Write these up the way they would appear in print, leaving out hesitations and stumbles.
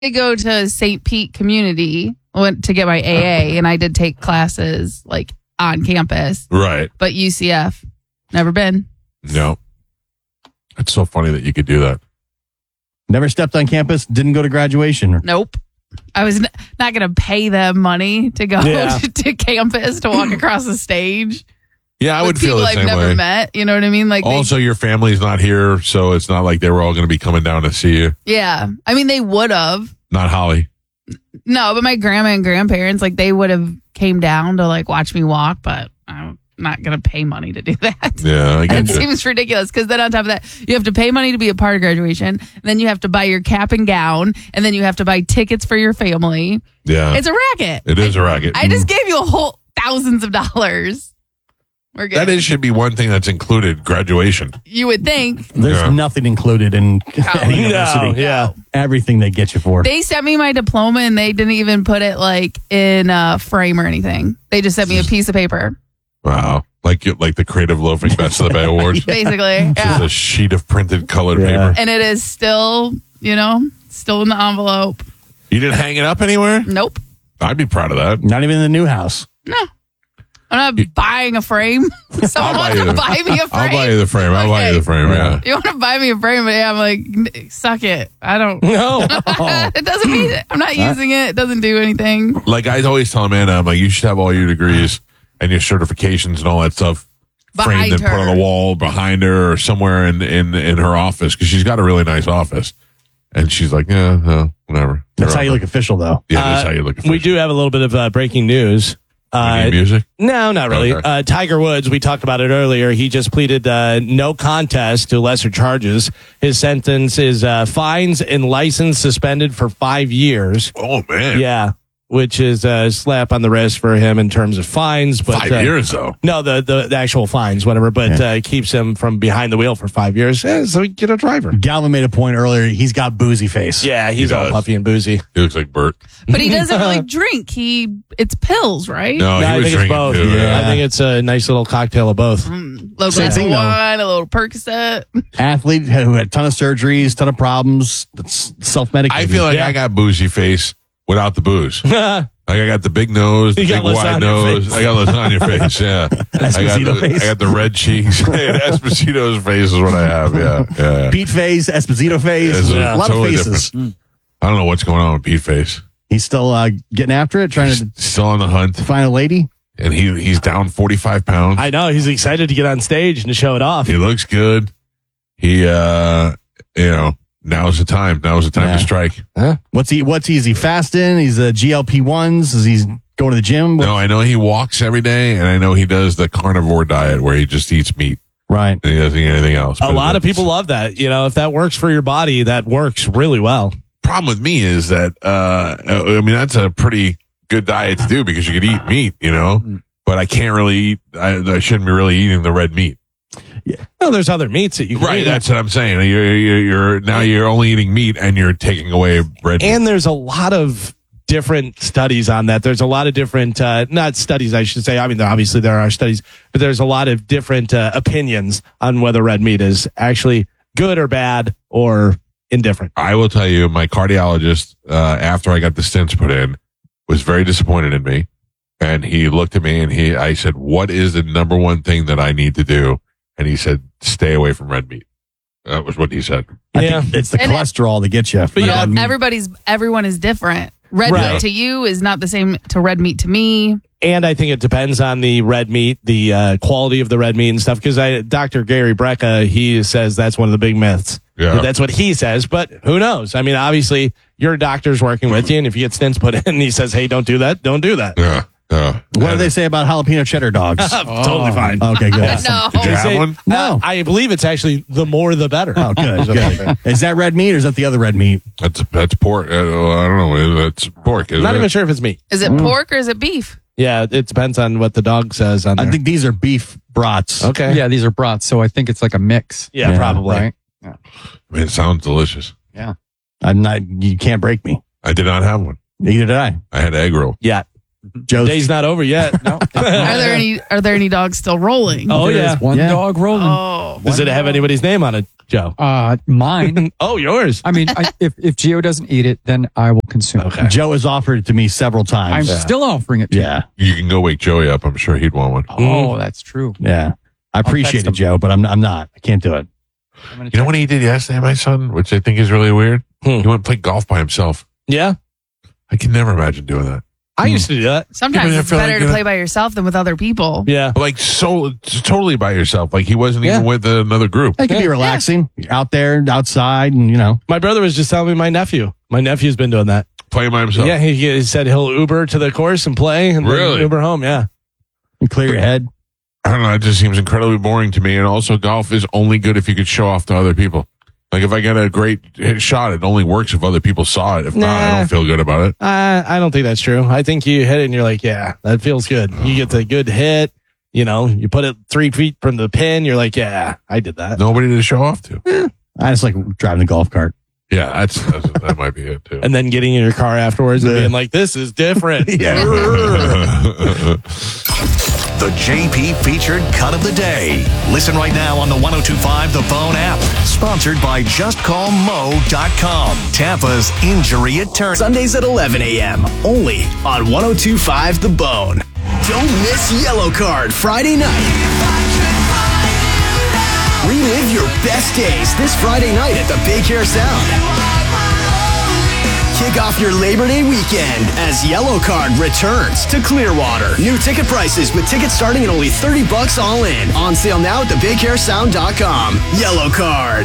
did go to St. Pete Community, went to get my AA, and I did take classes like on campus. Right. But UCF, never been. No. It's so funny that you could do that. Never stepped on campus, didn't go to graduation. Nope. I was not going to pay them money to go to campus to walk across the stage. Yeah, I would feel the same way. People I've never met, you know what I mean? Like also, your family's not here, so it's not like they were all going to be coming down to see you. Yeah. I mean, they would have. Not Holly. No, but my grandma and grandparents, like they would have came down to like watch me walk, but I'm not going to pay money to do that. Yeah, I get It seems ridiculous because then on top of that, you have to pay money to be a part of graduation. Then you have to buy your cap and gown, and then you have to buy tickets for your family. Yeah. It's a racket. It is a racket. I just gave you a whole thousands of dollars. We're good. Should be one thing that's included, graduation. You would think. There's nothing included in any university. No. Everything they get you for. They sent me my diploma and they didn't even put it like in a frame or anything. They just sent me a piece of paper. Wow. Like the Creative Loafing Best of the Bay Awards. Basically. Just a sheet of printed colored paper. And it is still, still in the envelope. You didn't hang it up anywhere? Nope. I'd be proud of that. Not even in the new house. No. I'm not buying a frame. Someone wants to buy me a frame. I'll buy you the frame. I'll buy you the frame, yeah. You want to buy me a frame, but I'm like, suck it. I don't. No. It doesn't mean it. I'm not using it. It doesn't do anything. Like I always tell Amanda, I'm like, you should have all your degrees and your certifications and all that stuff framed and put on the wall behind her or somewhere in her office because she's got a really nice office. And she's like, yeah, no, whatever. That's how you look official, though. Yeah, that's how you look official. We do have a little bit of breaking news. Music? No, not really. Okay. Tiger Woods, we talked about it earlier. He just pleaded no contest to lesser charges. His sentence is fines and license suspended for 5 years. Oh, man. Yeah, which is a slap on the wrist for him in terms of fines. But 5 years, though. No, the actual fines, whatever, but keeps him from behind the wheel for 5 years. So he get a driver. Galvin made a point earlier. He's got boozy face. Yeah, he's all puffy and boozy. He looks like Bert. But he doesn't really drink. It's pills, right? No, he I was think it's drinking both. too. Yeah. I think it's a nice little cocktail of both. A little glass of wine, a little Percocet. Athlete who had a ton of surgeries, ton of problems, self-medicated. I feel like I got boozy face without the booze. Like I got the big nose, the big wide nose. I got lasagna face. Yeah, I got the red cheeks. Esposito's face is what I have. Yeah. Pete face, Esposito face, a lot totally of faces. Different. I don't know what's going on with Pete face. He's still getting after it, trying to still on the hunt, find a lady. And he's down 45 pounds. I know he's excited to get on stage and to show it off. He looks good. He now's the time. Now's the time to strike. Huh? What's he? Is he fasting? He's GLP-1s. Is he going to the gym? No, I know he walks every day, and I know he does the carnivore diet where he just eats meat. Right. And he doesn't eat anything else. A lot of people love that. If that works for your body, that works really well. Problem with me is that, that's a pretty good diet to do because you could eat meat, but I can't really eat, I shouldn't be really eating the red meat. Yeah. Well, there's other meats that you can eat. That's what I'm saying. You're only eating meat and you're taking away red meat. And there's a lot of different studies on that. There's a lot of different, not studies, I should say. I mean, obviously there are studies, but there's a lot of different opinions on whether red meat is actually good or bad or indifferent. I will tell you, my cardiologist, after I got the stents put in, was very disappointed in me. And he looked at me and I said, what is the number one thing that I need to do? And he said, stay away from red meat. That was what he said. I think it's the cholesterol that gets you. Everyone is different. Red meat to you is not the same to red meat to me. And I think it depends on the red meat, the quality of the red meat and stuff. Because Dr. Gary Brecka, he says that's one of the big myths. Yeah. That's what he says, but who knows? I mean, obviously, your doctor's working with you, and if you get stents put in, and he says, hey, don't do that, don't do that. Yeah. What do they say about jalapeno cheddar dogs? Totally fine. Okay, good. No. Did you have one? No. I believe it's actually the more the better. Oh, good. Good. Is that red meat or is that the other red meat? That's pork. I don't know. That's pork. I'm not even sure if it's meat. Is it pork or is it beef? Yeah, it depends on what the dog says on there. I think these are beef brats. Okay. Yeah, these are brats, so I think it's like a mix. Yeah, probably. Right? Yeah. I mean, it sounds delicious. Yeah. You can't break me. I did not have one. Neither did I. I had egg roll. Yeah. Joe's Day's not over yet. No. Are there any dogs still rolling? Oh, There yeah. is one Yeah. dog rolling. Oh. Does it have anybody's name on it, Joe? Mine. Oh, yours. I mean, if Gio doesn't eat it, then I will consume Okay. it. Joe has offered it to me several I'm times. still offering it to Yeah. You can go wake Joey up. I'm sure he'd want one. you. Oh, that's true. Yeah. I appreciate text it, him. Joe, but I'm not. I can't do it. I'm gonna You know what he did yesterday, my son, which I think is really weird? He went and played golf by himself. Yeah. I can never imagine doing that. I used to do that. Sometimes Yeah, but I it's feel better like to you're- play by yourself than with other people. Yeah. Like so totally by yourself. Like he wasn't Yeah. even with another group. It can be relaxing. You're out there, outside, and My brother was just telling me my nephew's been doing that. Playing by himself. Yeah, he said he'll Uber to the course and play and Really? then Uber home. Yeah. you clear your head. I don't know. It just seems incredibly boring to me. And also golf is only good if you could show off to other people. Like if I get a great shot, it only works if other people saw it. If not, I Nah. don't feel good about it. I don't think that's true. I think you hit it and you're like, yeah, that feels good. You get the good hit. You know, you put it 3 feet from the pin. You're like, yeah, I did that. Nobody to show off to. I just like driving the golf cart. Yeah, that might be it too. And then getting in your car afterwards and being like, this is different. The JP featured cut of the day. Listen right now on the 102.5 The Bone app. Sponsored by JustCallMo.com. Tampa's injury attorney. Sundays at 11 a.m. Only on 102.5 The Bone. Don't miss Yellow Card Friday night. Relive your best days this Friday night at the Big Hair Sound. Kick off your Labor Day weekend as Yellow Card returns to Clearwater. New ticket prices with tickets starting at only $30 all in. On sale now at thebighairsound.com. Yellow Card.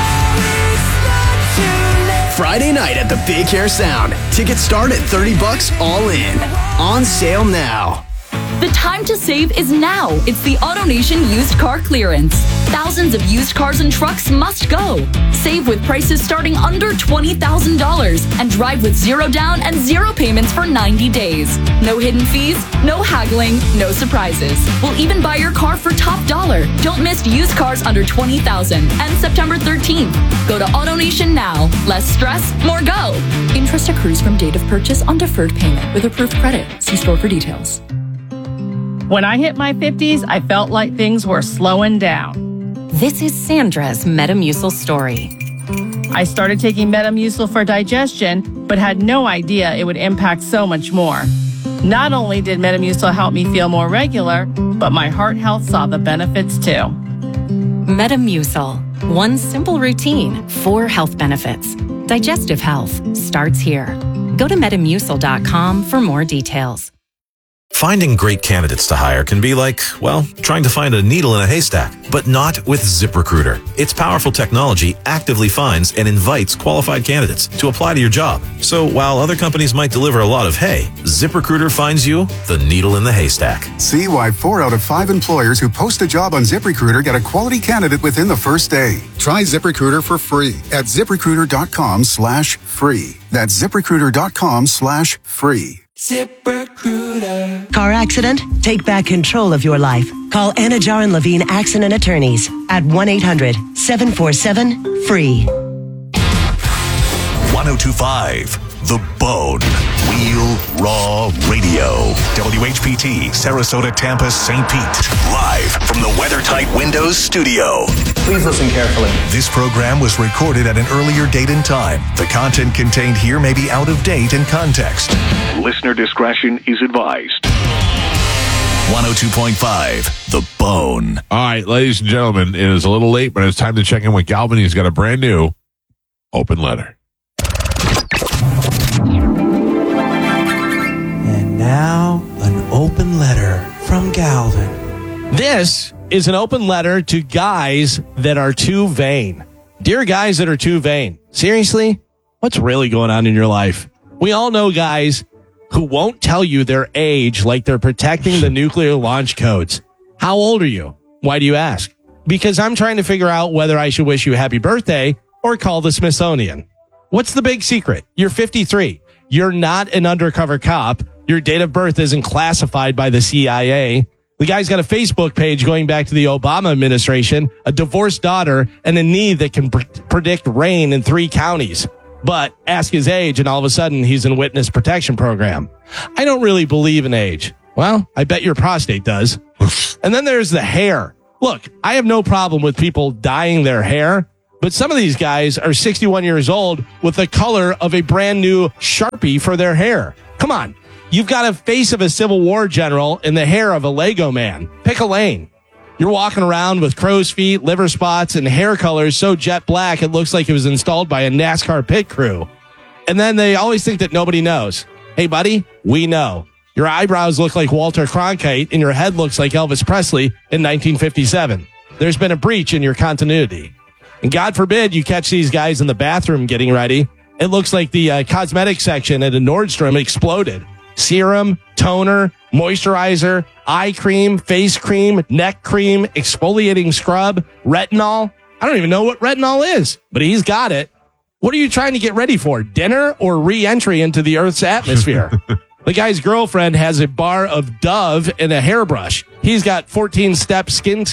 Friday night at the Big Hair Sound. Tickets start at $30 all in. On sale now. The time to save is now. It's the AutoNation used car clearance. Thousands of used cars and trucks must go. Save with prices starting under $20,000 and drive with 0 down and 0 payments for 90 days. No hidden fees, no haggling, no surprises. We'll even buy your car for top dollar. Don't miss used cars under $20,000 and September 13th. Go to AutoNation now. Less stress, more go. Interest accrues from date of purchase on deferred payment with approved credit. See store for details. When I hit my 50s, I felt like things were slowing down. This is Sandra's Metamucil story. I started taking Metamucil for digestion, but had no idea it would impact so much more. Not only did Metamucil help me feel more regular, but my heart health saw the benefits too. Metamucil. One simple routine, 4 health benefits. Digestive health starts here. Go to metamucil.com for more details. Finding great candidates to hire can be like, well, trying to find a needle in a haystack, but not with ZipRecruiter. Its powerful technology actively finds and invites qualified candidates to apply to your job. So while other companies might deliver a lot of hay, ZipRecruiter finds you the needle in the haystack. See why 4 out of 5 employers who post a job on ZipRecruiter get a quality candidate within the first day. Try ZipRecruiter for free at ZipRecruiter.com/free. That's ZipRecruiter.com/free. Car accident? Take back control of your life. Call Anajar and Levine Accident Attorneys at 1-800-747-FREE. 102.5 The Bone. Wheel Raw Radio. WHPT, Sarasota, Tampa, St. Pete. Live from the WeatherTight Windows studio. Please listen carefully. This program was recorded at an earlier date and time. The content contained here may be out of date in context. Listener discretion is advised. 102.5 The Bone. All right, ladies and gentlemen, it is a little late, but it's time to check in with Galvin. He's got a brand new open letter. And now, an open letter from Galvin. This is an open letter to guys that are too vain. Dear guys that are too vain, seriously, what's really going on in your life? We all know guys who won't tell you their age like they're protecting the nuclear launch codes. How old are you? Why do you ask? Because I'm trying to figure out whether I should wish you a happy birthday or call the Smithsonian. What's the big secret? You're 53. You're not an undercover cop. Your date of birth isn't classified by the CIA. The guy's got a Facebook page going back to the Obama administration, a divorced daughter, and a knee that can predict rain in 3 counties. but ask his age and all of a sudden he's in witness protection program. I don't really believe in age. Well, I bet your prostate does. And then there's the hair. Look, I have no problem with people dyeing their hair, but some of these guys are 61 years old with the color of a brand new Sharpie for their hair. Come on. You've got a face of a Civil War general and the hair of a Lego man. Pick a lane. You're walking around with crow's feet, liver spots, and hair colors so jet black it looks like it was installed by a NASCAR pit crew. And then they always think that nobody knows. Hey, buddy, we know. Your eyebrows look like Walter Cronkite and your head looks like Elvis Presley in 1957. There's been a breach in your continuity. And God forbid you catch these guys in the bathroom getting ready. It looks like the cosmetic section at a Nordstrom exploded. Serum, toner, moisturizer, eye cream, face cream, neck cream, exfoliating scrub, retinol. I don't even know what retinol is, but he's got it. What are you trying to get ready for? Dinner or re-entry into the Earth's atmosphere? The guy's girlfriend has a bar of Dove and a hairbrush. He's got 14-step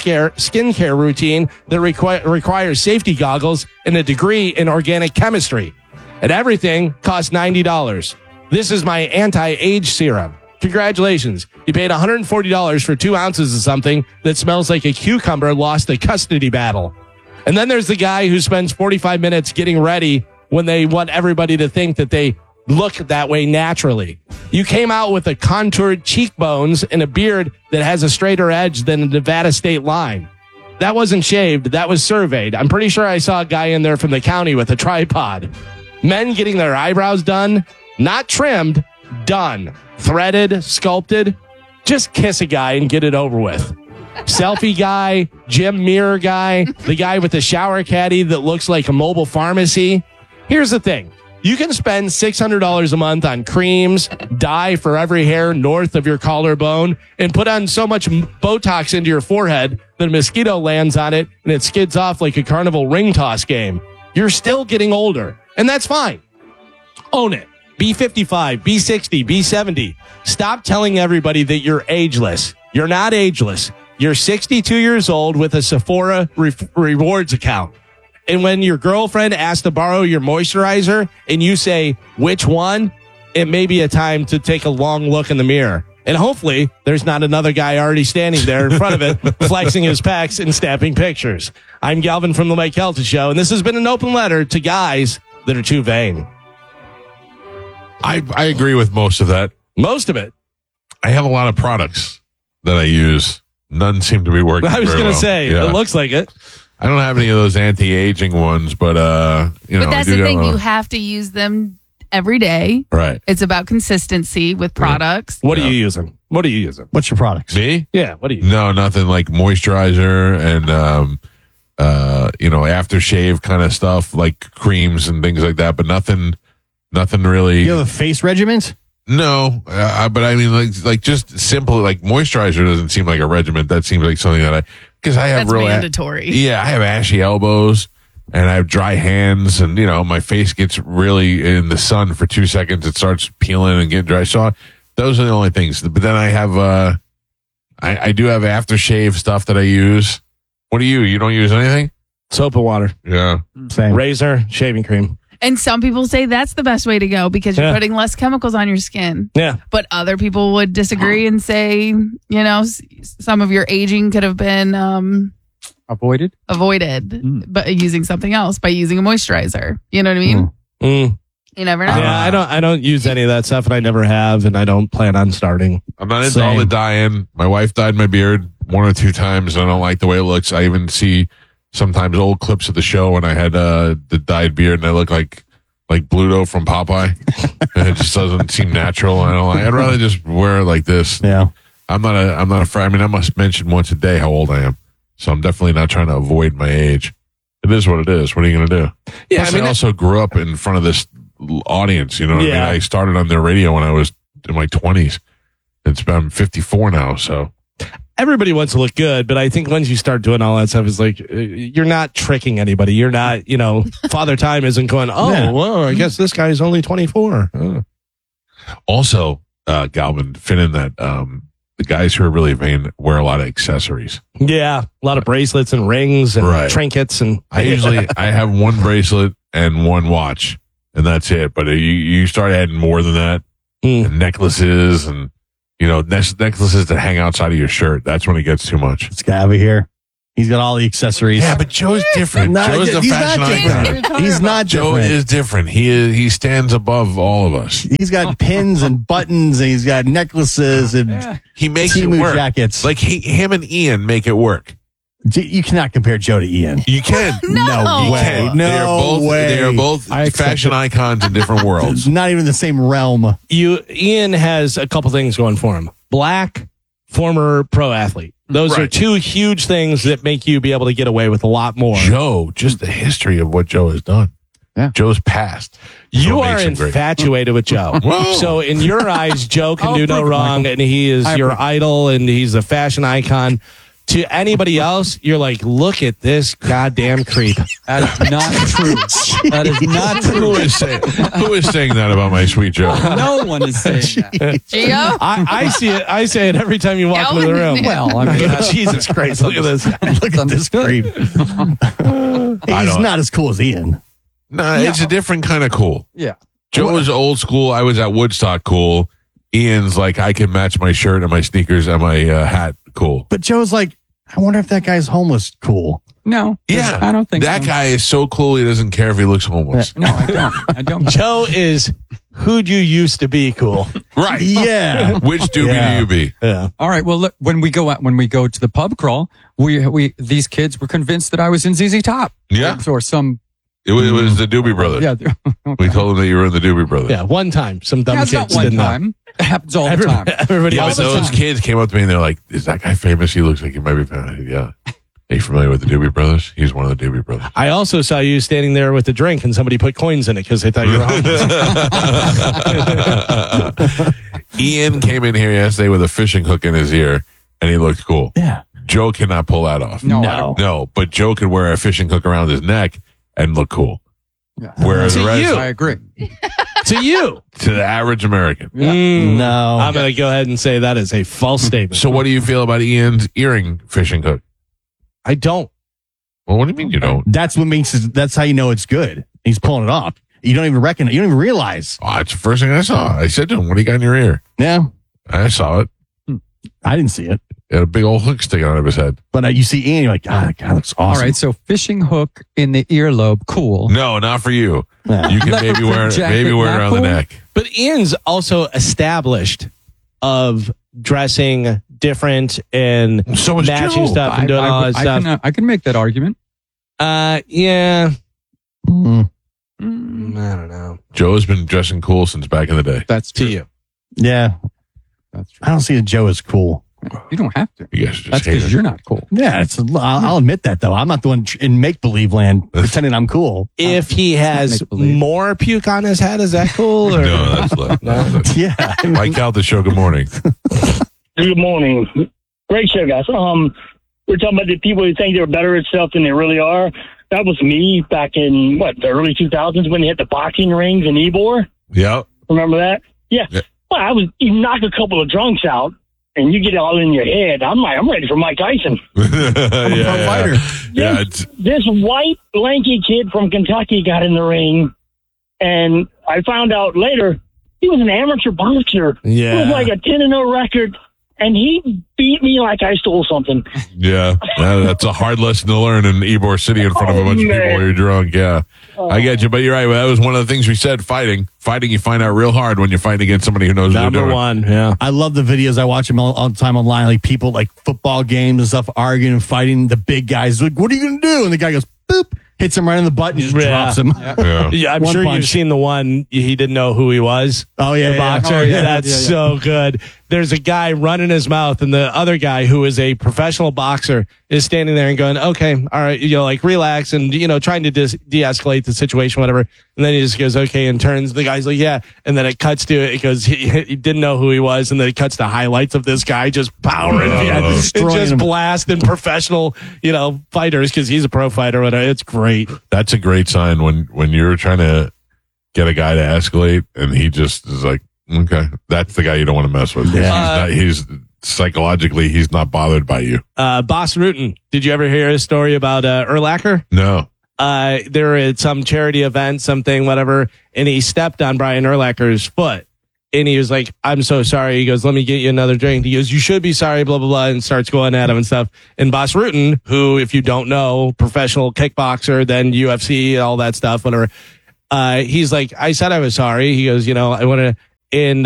skincare routine that requires safety goggles and a degree in organic chemistry. And everything costs $90. This is my anti-age serum. Congratulations. You paid $140 for 2 ounces of something that smells like a cucumber lost a custody battle. And then there's the guy who spends 45 minutes getting ready when they want everybody to think that they look that way naturally. You came out with a contoured cheekbones and a beard that has a straighter edge than the Nevada state line. That wasn't shaved. That was surveyed. I'm pretty sure I saw a guy in there from the county with a tripod. Men getting their eyebrows done, not trimmed, done. Threaded, sculpted. Just kiss a guy and get it over with. Selfie guy, gym mirror guy, the guy with the shower caddy that looks like a mobile pharmacy. Here's the thing. You can spend $600 a month on creams, dye for every hair north of your collarbone, and put on so much Botox into your forehead that a mosquito lands on it and it skids off like a carnival ring toss game. You're still getting older, and that's fine. Own it. Be 55, be 60, be 70. Stop telling everybody that you're ageless. You're not ageless. You're 62 years old with a Sephora rewards account. And when your girlfriend asks to borrow your moisturizer and you say, which one? It may be a time to take a long look in the mirror. And hopefully there's not another guy already standing there in front of it, flexing his pecs and snapping pictures. I'm Galvin from the Mike Kelton Show, and this has been an open letter to guys that are too vain. I agree with most of that. Most of it. I have a lot of products that I use. None seem to be working. I was going to say, yeah. It looks like it. I don't have any of those anti-aging ones, but you know. But that's the thing; you have to use them every day. Right. It's about consistency with products. What are you using? What are you using? What's your products? Me? Yeah. What are you? No, nothing like moisturizer and aftershave kind of stuff like creams and things like that. But nothing really. You have a face regiment? No, but I mean, like just simple, like moisturizer doesn't seem like a regiment. That seems like something that because I have That's real mandatory. Yeah, I have ashy elbows and I have dry hands, and my face gets really in the sun for 2 seconds. It starts peeling and getting dry. So those are the only things. But then I have, I do have aftershave stuff that I use. What do you? You don't use anything? Soap and water. Yeah. Same. Razor, shaving cream. And some people say that's the best way to go because you're putting less chemicals on your skin. Yeah. But other people would disagree and say, some of your aging could have been avoided, but using something else, by using a moisturizer. You know what I mean? Mm. You never know. Yeah, I don't use any of that stuff, and I never have, and I don't plan on starting. I'm not into all the dyeing. My wife dyed my beard 1 or 2 times, and I don't like the way it looks. I even see sometimes old clips of the show when I had the dyed beard, and I look like Bluto from Popeye, and it just doesn't seem natural. I'd rather just wear it like this. Yeah, I'm not a friend. I mean, I must mention once a day how old I am, so I'm definitely not trying to avoid my age. It is what it is. What are you going to do? Yeah, plus, I also grew up in front of this audience. You know what I mean? I started on their radio when I was in my 20s. I'm 54 now, so. Everybody wants to look good, but I think once you start doing all that stuff, it's like you're not tricking anybody. You're not, Father Time isn't going, well, I guess this guy's only 24. Oh. Also, Galvin, fit in that the guys who are really vain wear a lot of accessories. Yeah, a lot of bracelets and rings and trinkets. And I have one bracelet and one watch, and that's it. But you start adding more than that, and necklaces and necklaces that hang outside of your shirt. That's when it gets too much. This guy over here, he's got all the accessories. Yeah, but Joe's different. Joe's a fashion icon. He's not Joe different. is different. He stands above all of us. He's got pins and buttons, and he's got necklaces and he makes Temu it work. jackets. Like him and Ian make it work. You cannot compare Joe to Ian. You can. No way. No way. They are both fashion icons in different worlds. It's not even the same realm. Ian has a couple things going for him. Black, former pro athlete. Those are two huge things that make you be able to get away with a lot more. Joe, just the history of what Joe has done. Yeah. Joe's past. You are infatuated with Joe. So in your eyes, Joe can do no wrong, and he is your idol, and he's a fashion icon. To anybody else, you're like, look at this goddamn creep. That is not true. That is not true. Who is saying that about my sweet Joe? No one is saying that. Gio? I see it. I say it every time you walk into the room. Well, I mean, Jesus Christ, look at this. Look at this creep. He's not as cool as Ian. No, it's a different kind of cool. Yeah. Joe was old school. I was at Woodstock cool. Ian's like, I can match my shirt and my sneakers and my hat cool. But Joe's like, I wonder if that guy's homeless cool. No. Yeah. I don't think that so. guy is so cool he doesn't care if he looks homeless. No, I don't. Joe is who'd you used to be cool. Right. Yeah. Which doobie do you be? Yeah. All right. Well, look, when we go to the pub crawl, these kids were convinced that I was in ZZ Top. Yeah. Or some. It was the Doobie Brothers. Yeah. We told them that you were in the Doobie Brothers. Yeah. One time, some dumb That's kids not one didn't know. time. It happens all the time. Everybody Yeah, else. but those kids came up to me and they're like, is that guy famous? He looks like he might be famous. Yeah. Are you familiar with the Doobie Brothers? He's one of the Doobie Brothers. I also saw you standing there with a drink and somebody put coins in it because they thought you were homeless. Ian came in here yesterday with a fishing hook in his ear and he looked cool. Yeah. Joe cannot pull that off. No. But Joe could wear a fishing hook around his neck and look cool. Yeah. Whereas the rest, I agree. To you. to the average American. No. I'm going to go ahead and say that is a false statement. So what do you feel about Ian's earring fishing hook? I don't. Well, what do you mean you don't? That's what makes it, that's how you know it's good. He's pulling it off. You don't even reckon it. You don't even realize. Oh, it's the first thing I saw. I said to him, what do you got in your ear? Yeah. I saw it. I didn't see it. He had a big old hook sticking out of his head. But you see Ian, you're like, God, that guy looks awesome. All right. So fishing hook in the earlobe, cool. No, not for you. Yeah. You can maybe wear jacket, it not around the cool? neck. But Ian's also established of dressing different and So is matching Joe. stuff and doing all that stuff. I can make that argument. Yeah. Mm. I don't know. Joe's been dressing cool since back in the day. That's To true. you. Yeah. That's true. I don't see that Joe as cool. You don't have to. You guys just That's hate because it. you're not cool. Yeah, I'll admit that though. I'm not the one in make believe land pretending I'm cool. If he has make-believe. more puke on his head, is that cool? Or? No, that's left. Yeah, Mike out the show. Good morning. Good morning. Great show, guys. We're talking about the people who think they're better at stuff than they really are. That was me back in, the early 2000s when they had the boxing rings in Ybor. Yep. Remember that? Yeah. Well, you knock a couple of drunks out, and you get it all in your head. I'm ready for Mike Tyson. Yeah. This white, lanky kid from Kentucky got in the ring, and I found out later he was an amateur boxer. Yeah. It was like a 10-0 record, and he beat me like I stole something. Yeah. That's a hard lesson to learn in Ybor City in front of a bunch of people while you're drunk. Yeah. I get you, but you're right. That was one of the things we said, fighting, you find out real hard when you fight against somebody who knows what they're Number doing. one, yeah. I love the videos. I watch them all the time online. Like people like football games and stuff, arguing and fighting. The big guys like, "What are you gonna do?" And the guy goes, "Boop," hits him right in the butt and just drops him. Yeah. Yeah, I'm One sure punch. you've seen the one he didn't know who he was. Oh yeah, The yeah. boxer. Oh, yeah. That's so good. There's a guy running his mouth, and the other guy who is a professional boxer is standing there and going, "Okay, all right, like relax," and trying to de-escalate the situation, whatever. And then he just goes, "Okay," and turns. The guy's like, "Yeah," and then it cuts to it because he didn't know who he was, and then it cuts to highlights of this guy just powering, and just him. blasting professional, fighters because he's a pro fighter. Whatever. It's great. That's a great sign when you're trying to get a guy to escalate and he just is like, okay, that's the guy you don't want to mess with. Yeah. He's psychologically, he's not bothered by you. Boss Rutan, did you ever hear a story about Urlacher? No. They're at some charity event, something, whatever, and he stepped on Brian Urlacher's foot. And he was like, I'm so sorry. He goes, let me get you another drink. He goes, you should be sorry, blah, blah, blah, and starts going at him and stuff. And Bas Rutten, who, if you don't know, professional kickboxer, then UFC, all that stuff, whatever. He's like, I said I was sorry. He goes, I want to, and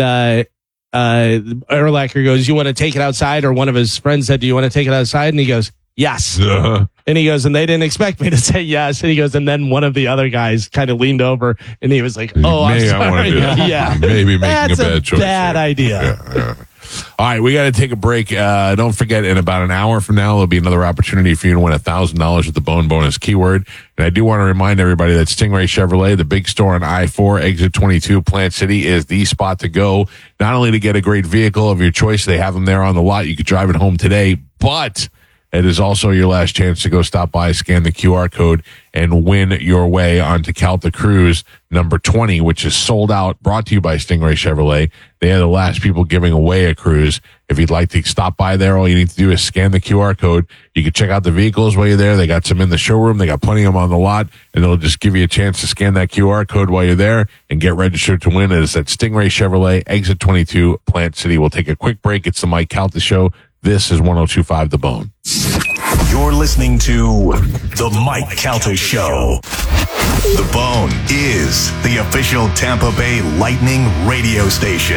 Urlacher goes, you want to take it outside? Or one of his friends said, do you want to take it outside? And he goes, yes. And he goes, and they didn't expect me to say yes. And he goes, and then one of the other guys kind of leaned over and he was like, oh, I'm sorry. Yeah. Maybe making That's a bad choice. Bad idea. Yeah. All right, we got to take a break. Don't forget, in about an hour from now, there'll be another opportunity for you to win $1,000 with the Bone Bonus keyword. And I do want to remind everybody that Stingray Chevrolet, the big store on I-4, exit 22, Plant City, is the spot to go. Not only to get a great vehicle of your choice, they have them there on the lot. You could drive it home today, but it is also your last chance to go stop by, scan the QR code, and win your way onto Calta Cruise number 20, which is sold out, brought to you by Stingray Chevrolet. They are the last people giving away a cruise. If you'd like to stop by there, all you need to do is scan the QR code. You can check out the vehicles while you're there. They got some in the showroom. They got plenty of them on the lot, and they'll just give you a chance to scan that QR code while you're there and get registered to win. It is at Stingray Chevrolet, exit 22, Plant City. We'll take a quick break. It's the Mike Calta Show. This is 102.5 The Bone. You're listening to The Mike Calta Show. The Bone is the official Tampa Bay Lightning radio station.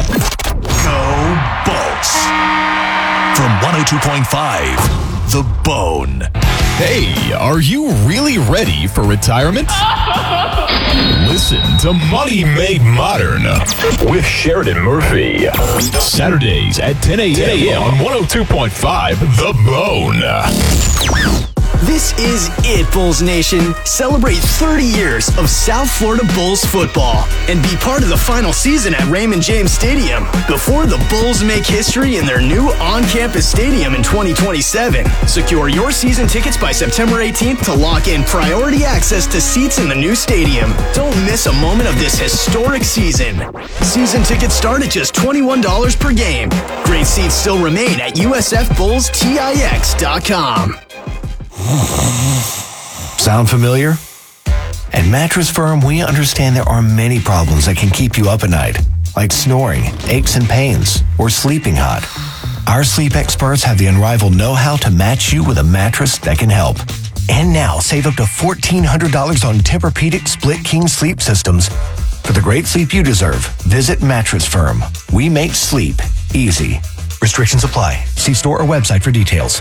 Go Bolts. From 102.5, The Bone. Hey, are you really ready for retirement? Listen to Money Made Modern with Sheridan Murphy. Saturdays at 10 a.m. on 102.5 The Bone. This is it, Bulls Nation. Celebrate 30 years of South Florida Bulls football and be part of the final season at Raymond James Stadium before the Bulls make history in their new on-campus stadium in 2027. Secure your season tickets by September 18th to lock in priority access to seats in the new stadium. Don't miss a moment of this historic season. Season tickets start at just $21 per game. Great seats still remain at USFBullsTix.com. Sound familiar? At Mattress Firm, we understand there are many problems that can keep you up at night, like snoring, aches and pains, or sleeping hot. Our sleep experts have the unrivaled know-how to match you with a mattress that can help. And now, save up to $1,400 on Tempur-Pedic Split King sleep systems. For the great sleep you deserve, visit Mattress Firm. We make sleep easy. Restrictions apply. See store or website for details.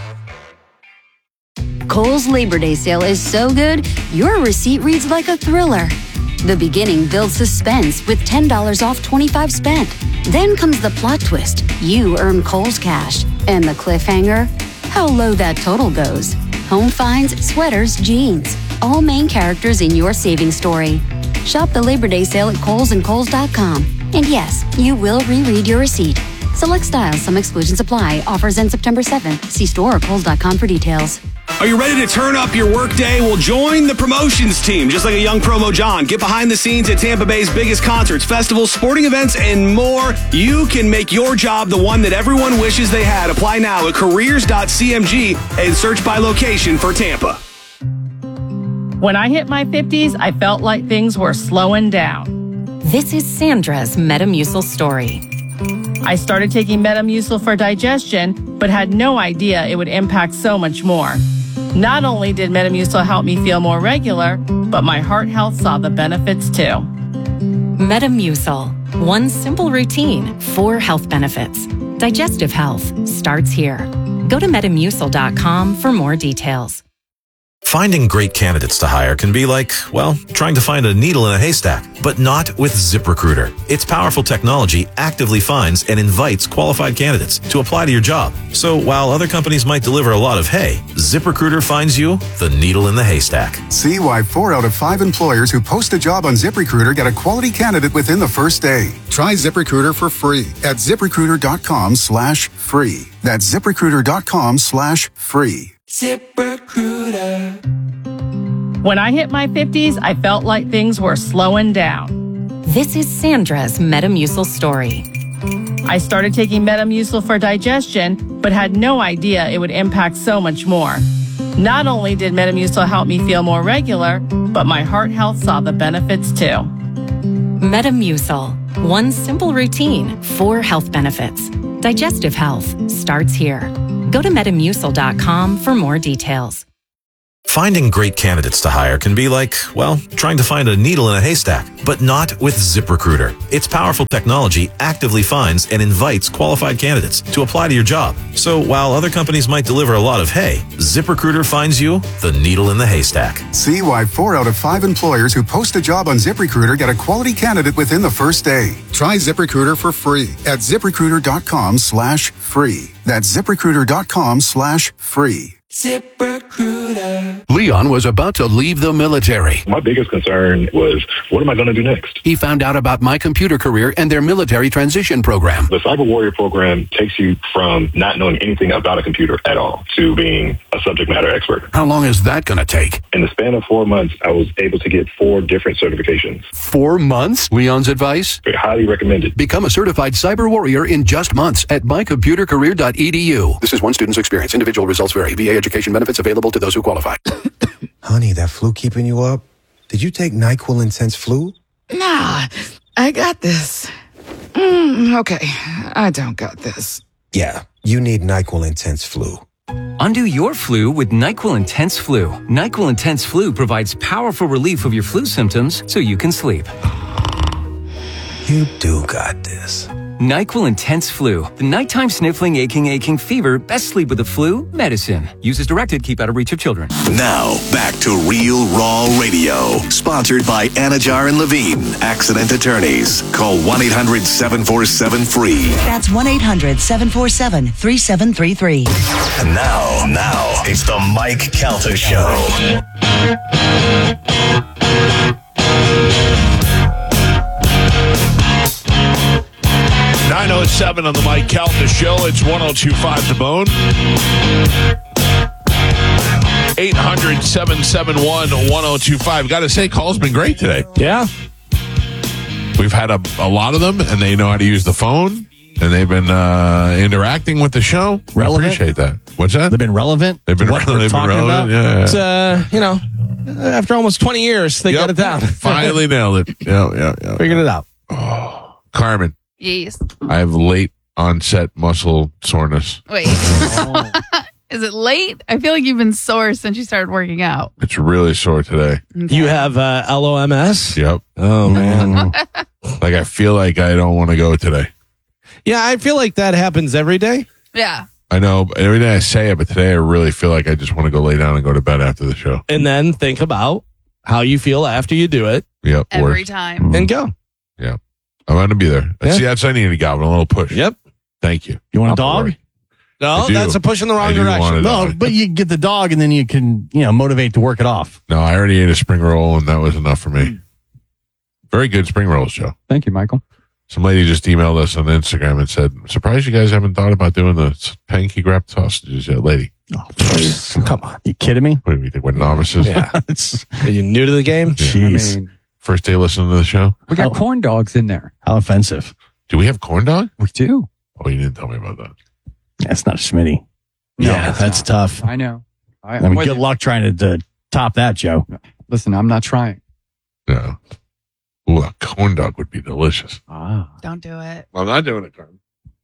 Kohl's Labor Day sale is so good, your receipt reads like a thriller. The beginning builds suspense with $10 off 25 spent. Then comes the plot twist. You earn Kohl's cash. And the cliffhanger? How low that total goes. Home finds, sweaters, jeans. All main characters in your saving story. Shop the Labor Day sale at Kohl's and Kohl's.com. And yes, you will reread your receipt. Select styles, some exclusions apply. Offers end September 7th. See store or Kohl's.com for details. Are you ready to turn up your workday? Well, join the promotions team. Just like a young promo John, get behind the scenes at Tampa Bay's biggest concerts, festivals, sporting events, and more. You can make your job the one that everyone wishes they had. Apply now at careers.cmg and search by location for Tampa. When I hit my 50s, I felt like things were slowing down. This is Sandra's Metamucil story. I started taking Metamucil for digestion, but had no idea it would impact so much more. Not only did Metamucil help me feel more regular, but my heart health saw the benefits too. Metamucil. One simple routine, 4 health benefits. Digestive health starts here. Go to Metamucil.com for more details. Finding great candidates to hire can be like, well, trying to find a needle in a haystack, but not with ZipRecruiter. Its powerful technology actively finds and invites qualified candidates to apply to your job. So while other companies might deliver a lot of hay, ZipRecruiter finds you the needle in the haystack. See why 4 out of 5 employers who post a job on ZipRecruiter get a quality candidate within the first day. Try ZipRecruiter for free at ZipRecruiter.com/free. That's ZipRecruiter.com/free. ZipRecruiter. When I hit my 50s, I felt like things were slowing down. This is Sandra's Metamucil story. I started taking Metamucil for digestion, but had no idea it would impact so much more. Not only did Metamucil help me feel more regular, but my heart health saw the benefits too. Metamucil. One simple routine, 4 health benefits. Digestive health starts here. Go to Metamucil.com for more details. Finding great candidates to hire can be like, well, trying to find a needle in a haystack, but not with ZipRecruiter. Its powerful technology actively finds and invites qualified candidates to apply to your job. So while other companies might deliver a lot of hay, ZipRecruiter finds you the needle in the haystack. See why 4 out of 5 employers who post a job on ZipRecruiter get a quality candidate within the first day. Try ZipRecruiter for free at ZipRecruiter.com/free. That's ZipRecruiter.com/free. ZipRecruiter. Leon was about to leave the military. My biggest concern was, what am I going to do next? He found out about My Computer Career and their military transition program. The Cyber Warrior program takes you from not knowing anything about a computer at all to being a subject matter expert. How long is that going to take? In the span of 4 months, I was able to get 4 different certifications. 4 months? Leon's advice? Highly recommended. Become a certified cyber warrior in just months at mycomputercareer.edu. This is one student's experience. Individual results vary. VA education benefits available to those who qualify. Honey, that flu keeping you up? Did you take NyQuil Intense Flu? Nah, I got this. Okay, I don't got this. Yeah, you need NyQuil Intense Flu. Undo your flu with NyQuil Intense Flu. NyQuil Intense Flu provides powerful relief of your flu symptoms so you can sleep. You do got this. NyQuil Intense Flu. The nighttime sniffling, aching fever. Best sleep with the flu. Medicine. Use as directed. Keep out of reach of children. Now, back to Real Raw Radio. Sponsored by Anajar and Levine, accident attorneys. Call 1-800-747-FREE. That's 1-800-747-3733. And now, it's the Mike Calta Show. 9:07 on the Mike Calta Show. It's 102.5 The Bone. 800-771-1025. Got to say, call's been great today. Yeah. We've had a lot of them, and they know how to use the phone, and they've been interacting with the show. Relevant? I appreciate that. What's that? They've been relevant. They've been relevant. Yeah. It's, after almost 20 years, they got it down. Finally nailed it. Yeah. Figured it out. Oh, Carmen. Yes. I have late onset muscle soreness. Wait. Is it late? I feel like you've been sore since you started working out. It's really sore today. Okay. You have LOMS? Yep. Oh, man. Like, I feel like I don't want to go today. Yeah, I feel like that happens every day. Yeah. I know. Every day I say it, but today I really feel like I just want to go lay down and go to bed after the show. And then think about how you feel after you do it. Yep. Every time. And go. Yeah. I'm going to be there. Yeah. See, that's what I needed, Galvin. A little push. Yep. Thank you. You want a Not to dog? worry. No, I do. that's a push in the wrong I do want direction. a No, dog. but you get the dog and then you can, motivate to work it off. No, I already ate a spring roll, and that was enough for me. Very good spring rolls, Joe. Thank you, Michael. Some lady just emailed us on Instagram and said, surprised you guys haven't thought about doing the pancake wrapped sausages yet, lady. Oh, please. Come on. You kidding me? What do we think? We're novices? Yeah. Are you new to the game? Jeez. I mean, First day listening to the show? we got corn dogs in there. How offensive. Do we have corn dog? We do. Oh, you didn't tell me about that. That's not a Schmitty. No, Yeah, it's that's not. tough. I know. I mean, good luck trying to top that, Joe. Listen, I'm not trying. Yeah. Ooh, a corn dog would be delicious. Don't do it. I'm not doing it, Carmen.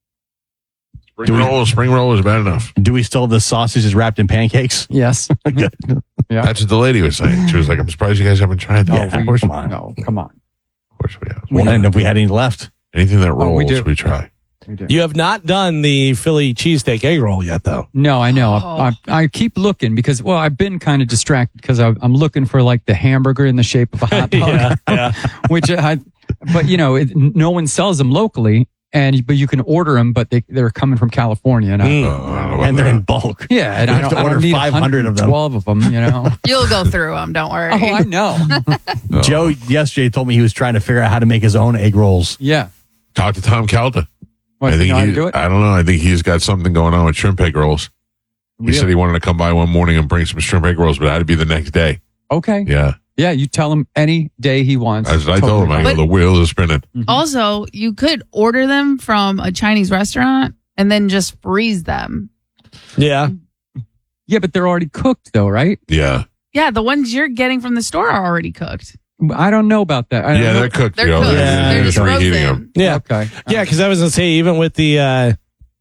Spring roll is bad enough. Do we still have the sausages wrapped in pancakes? Yes. Good. Yeah. That's what the lady was saying. She was like, I'm surprised you guys haven't tried that. Yeah, Of course, come on. No, come on. Of course we have. And if we had any left. Anything that rolls, we do. we try. We do. You have not done the Philly cheesesteak egg roll yet, though. No, I know. Oh. I keep looking because, I've been kind of distracted because I'm looking for like the hamburger in the shape of a hot dog, which no one sells them locally, but you can order them, but they're coming from California, and And they're in bulk. yeah, and You I have to don't order need 500 of them. 12 of them, You'll go through them. Don't worry. Oh, I know. Joe yesterday told me he was trying to figure out how to make his own egg rolls. Yeah. Talk to Tom Calta. What, I think you know how to do it? I don't know. I think he's got something going on with shrimp egg rolls. He said he wanted to come by one morning and bring some shrimp egg rolls, but it had to be the next day. Okay. Yeah. Yeah, you tell him any day he wants. As I told him, I go, But- the wheels are spinning. Also, you could order them from a Chinese restaurant and then just freeze them. Yeah. Yeah, but they're already cooked though, right? Yeah. Yeah, the ones you're getting from the store are already cooked. I don't know about that. I don't know. They're cooked. They're Joe. cooked. They're They're just just reheating frozen. them. Yeah. Okay. Yeah, because I was going to say, even with the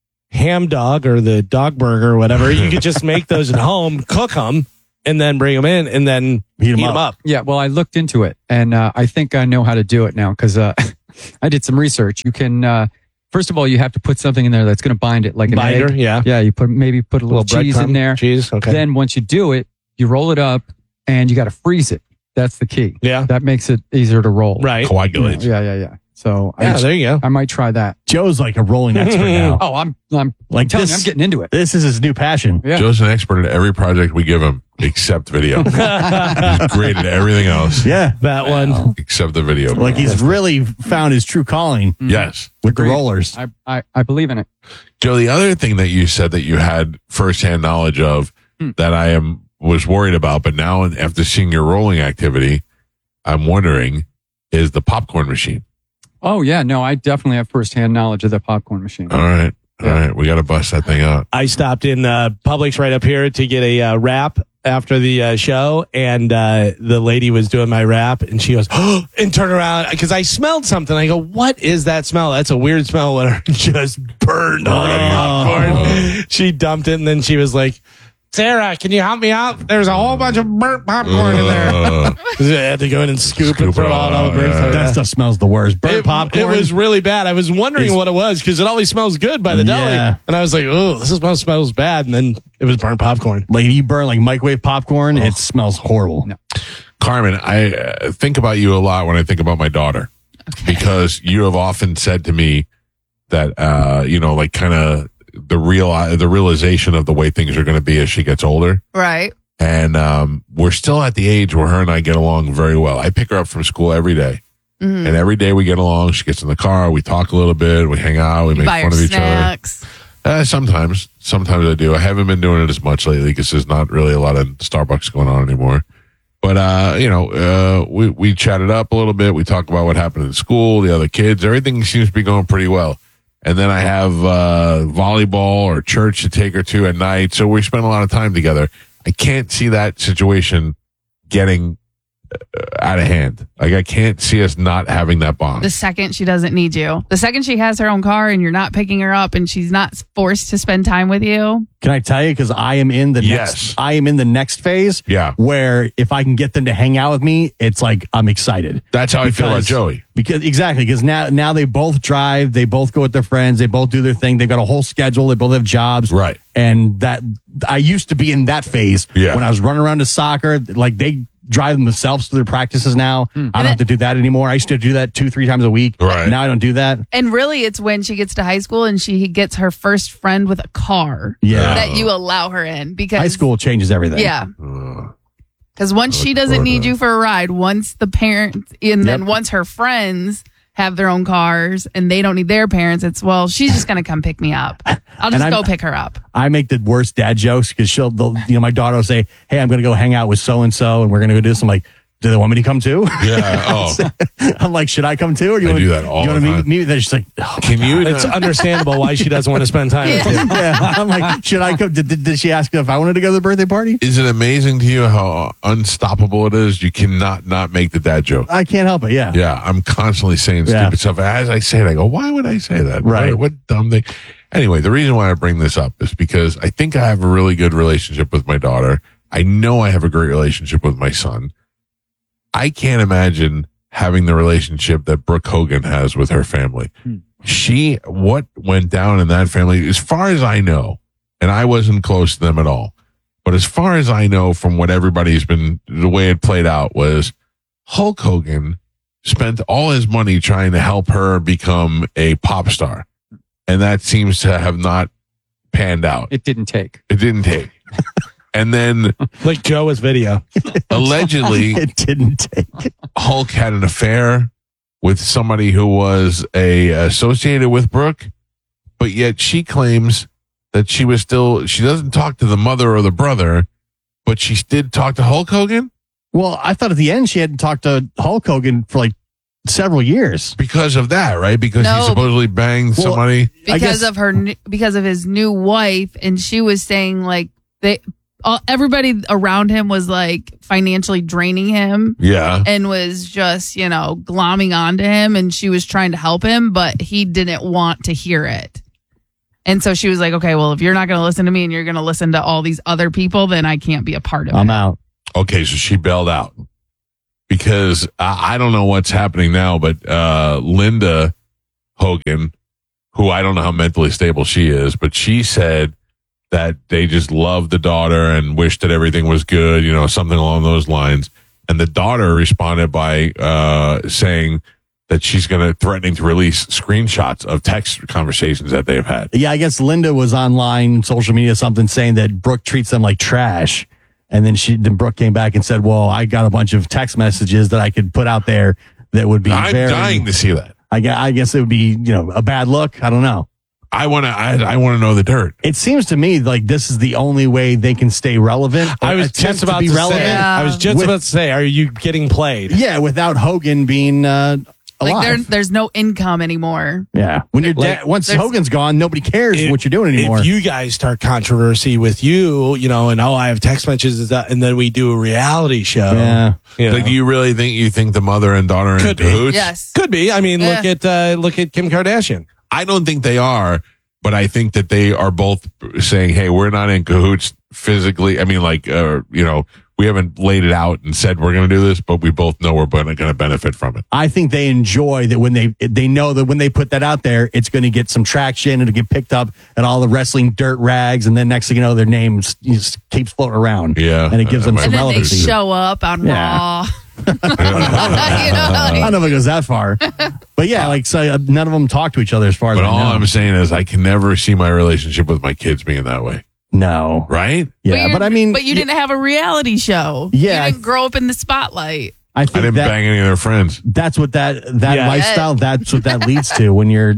ham dog or the dog burger or whatever, you could just make those at home, cook them, and then bring them in and then heat them up. Yeah, well, I looked into it, and I think I know how to do it now because I did some research. You can, first of all, you have to put something in there that's going to bind it, like an Binder, egg. yeah. Yeah, you put a little cheese in breadcrumb, there. Cheese, okay. Then once you do it, you roll it up, and you got to freeze it. That's the key. Yeah. That makes it easier to roll. Right. Coagulates. Yeah. So there you go. I might try that. Joe's like a rolling expert now. Oh, I'm Like telling this, you, I'm getting into it. This is his new passion. Yeah. Joe's an expert at every project we give him except video. He's great at everything else Yeah. That one. except the video. Like he's really found his true calling Yes. with the rollers. I believe in it. Joe, the other thing that you said that you had firsthand knowledge of that I was worried about, but now after seeing your rolling activity, I'm wondering is the popcorn machine. Oh yeah, no, I definitely have firsthand knowledge of the popcorn machine. All right. We got to bust that thing out. I stopped in Publix right up here to get a wrap after the show, and the lady was doing my wrap, and she goes, oh, and turn around because I smelled something. I go, what is that smell? That's a weird smell when it just burned all the popcorn. She dumped it, and then she was like, Sarah, can you help me out? There's a whole bunch of burnt popcorn in there. I had to go in and scoop and throw it all over. That stuff smells the worst. Burnt popcorn. It was really bad. I was wondering what it was because it always smells good by the deli. Yeah. And I was like, oh, this smells bad. And then it was burnt popcorn. Like you burn like microwave popcorn, it smells horrible. No. Carmen, I think about you a lot when I think about my daughter because you have often said to me that, like kind of the realization of the way things are going to be as she gets older. Right. And we're still at the age where her and I get along very well. I pick her up from school every day. Mm-hmm. And every day we get along. She gets in the car. We talk a little bit. We hang out. We make Buy fun her of each snacks. other. Sometimes I do. I haven't been doing it as much lately because there's not really a lot of Starbucks going on anymore. But, we chatted up a little bit. We talk about what happened in school, the other kids. Everything seems to be going pretty well. And then I have volleyball or church to take her to at night. So we spend a lot of time together. I can't see that situation getting out of hand. Like I can't see us not having that bond. The second she doesn't need you, the second she has her own car and you're not picking her up and she's not forced to spend time with you. Can I tell you? Because I am in the next phase. Yeah. Where if I can get them to hang out with me, it's like I'm excited. That's how I feel about Joey. Because now they both drive, they both go with their friends, they both do their thing. They've got a whole schedule. They both have jobs. Right. And that I used to be in that phase when I was running around to soccer. Like they drive themselves to their practices now. I don't have to do that anymore. I used to do that 2-3 times a week. Right. Now I don't do that. And really, it's when she gets to high school and she gets her first friend with a car that you allow her in. Because high school changes everything. Yeah. Because once she doesn't need you for a ride, once the parents, and then once her friends have their own cars and they don't need their parents, it's, well, she's just going to come pick me up. I'll just go pick her up. I make the worst dad jokes because my daughter will say, hey, I'm going to go hang out with so-and-so and we're going to go do this. I'm like, do they want me to come too? Yeah. Oh. I'm like, should I come too? Or do you I want do that all you the want to time. meet me? They're just like, oh, Can you? It's understandable why she doesn't want to spend time with you. yeah. I'm like, should I come? Did she ask if I wanted to go to the birthday party? Is it amazing to you how unstoppable it is? You cannot not make the dad joke. I can't help it. Yeah. Yeah. I'm constantly saying stupid stuff. As I say it, I go, why would I say that? Right. What dumb thing? Anyway, the reason why I bring this up is because I think I have a really good relationship with my daughter. I know I have a great relationship with my son. I can't imagine having the relationship that Brooke Hogan has with her family. What went down in that family, as far as I know, and I wasn't close to them at all, but as far as I know from what everybody's been, the way it played out was Hulk Hogan spent all his money trying to help her become a pop star. And that seems to have not panned out. It didn't take. And then, like Joe's video, allegedly, it didn't take. Hulk had an affair with somebody who was associated with Brooke, but yet she claims that she doesn't talk to the mother or the brother, but she did talk to Hulk Hogan. Well, I thought at the end she hadn't talked to Hulk Hogan for like several years because of that, right? Because he supposedly banged somebody because of his new wife, and she was saying like everybody around him was like financially draining him. Yeah. And was just, glomming onto him, and she was trying to help him, but he didn't want to hear it. And so she was like, okay, well, if you're not going to listen to me and you're going to listen to all these other people, then I can't be a part of it. I'm out. Okay, so she bailed out. Because I don't know what's happening now, but Linda Hogan, who I don't know how mentally stable she is, but she said that they just loved the daughter and wished that everything was good, something along those lines. And the daughter responded by saying that she's threatening to release screenshots of text conversations that they've had. Yeah, I guess Linda was online, social media, something saying that Brooke treats them like trash. And then Brooke came back and said, well, I got a bunch of text messages that I could put out there that would be I'm dying to see that. I guess it would be, a bad look. I don't know. I want to know the dirt. It seems to me like this is the only way they can stay relevant. I was just about to say, are you getting played? Yeah, without Hogan being alive. Like there's no income anymore. Yeah. When once Hogan's gone, nobody cares what you're doing anymore. If you guys start controversy with you, and I have text messages and then we do a reality show. Yeah. Like, do you really think the mother and daughter are in cahoots? Yes. Could be. I mean, look at Kim Kardashian. I don't think they are, but I think that they are both saying, hey, we're not in cahoots physically. I mean, we haven't laid it out and said we're going to do this, but we both know we're going to benefit from it. I think they enjoy that when they know that when they put that out there, it's going to get some traction. It'll get picked up at all the wrestling dirt rags, and then next thing you know, their name just keeps floating around. Yeah, and it gives them some and then relevancy. They show up on Raw. I don't know if it goes that far, but yeah, so none of them talk to each other as far as I know. But all I'm saying is, I can never see my relationship with my kids being that way. No. Right? Yeah, but I mean... But you didn't have a reality show. Yeah. You didn't grow up in the spotlight. I didn't bang any of their friends. That's what that lifestyle, that's what that leads to when your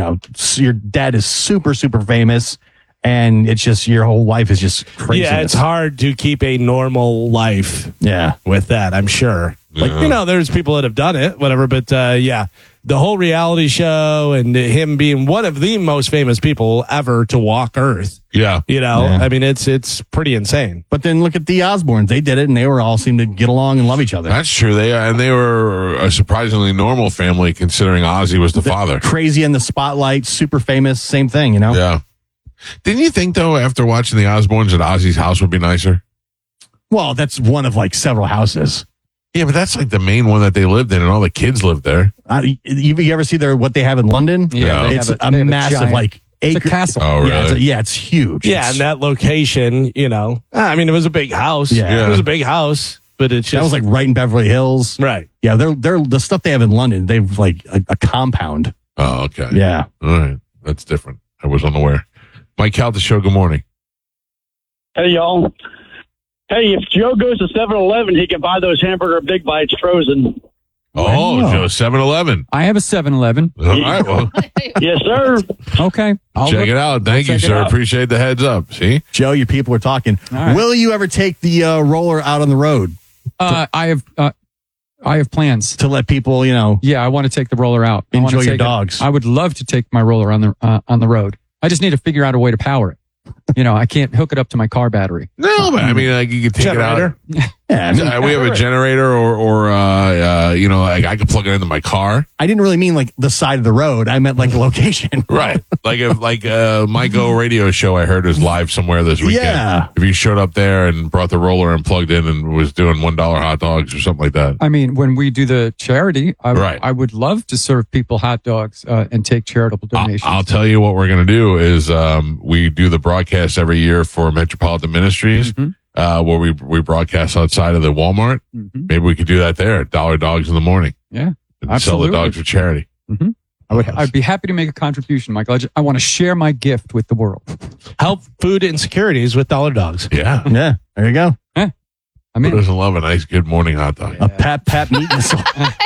dad is super, super famous, and it's just your whole life is just crazy. Yeah, it's hard to keep a normal life with that, I'm sure. There's people that have done it, whatever, but the whole reality show and him being one of the most famous people ever to walk Earth. Yeah. I mean, it's pretty insane. But then look at the Osbournes. They did it, and they all seemed to get along and love each other. That's true. They were a surprisingly normal family, considering Ozzy was the father. Crazy in the spotlight, super famous, same thing, Yeah. Didn't you think, though, after watching the Osbournes, that Ozzy's house would be nicer? Well, that's one of several houses. Yeah, but that's the main one that they lived in, and all the kids lived there. You ever see what they have in London? Yeah. It's a massive, acre. It's a castle. Oh, really? It's huge. Yeah, and that location, I mean, it was a big house. Yeah. It was a big house, but it's just... That was right in Beverly Hills. Right. Yeah, they're the stuff they have in London, they've a compound. Oh, okay. Yeah. All right. That's different. I was unaware. Mike Calta Show, good morning. Hey, y'all. Hey, if Joe goes to 7-Eleven, he can buy those hamburger big bites frozen. Oh, Joe, 7-Eleven. I have a 7-Eleven. All right, well. Yes, sir. Okay. Check it out. Thank you, sir. Appreciate the heads up. See? Joe, your people are talking. Right. Will you ever take the roller out on the road? I have plans to let people, Yeah, I want to take the roller out. Enjoy your dogs. I would love to take my roller on the road. I just need to figure out a way to power it. I can't hook it up to my car battery. No, but I mean, you could take generator. It out. Yeah, we have a generator, or I could plug it into my car. I didn't really mean the side of the road. I meant a location. Right. If my Go radio show I heard is live somewhere this weekend. Yeah. If you showed up there and brought the roller and plugged in and was doing $1 hot dogs or something like that. I mean, when we do the charity, I would love to serve people hot dogs and take charitable donations. I'll tell you what we're going to do is we do the broadcast every year for Metropolitan Ministries. Mm-hmm. Where we broadcast outside of the Walmart. Mm-hmm. Maybe we could do that there. $1 dogs in the morning. Yeah, and absolutely. Sell the dogs for charity. Mm-hmm. I'd be happy to make a contribution, Michael. I want to share my gift with the world. Help food insecurities with $1 dogs. Yeah. Yeah. There you go. Yeah. Who doesn't love a nice good morning hot dog? A pap meat missile.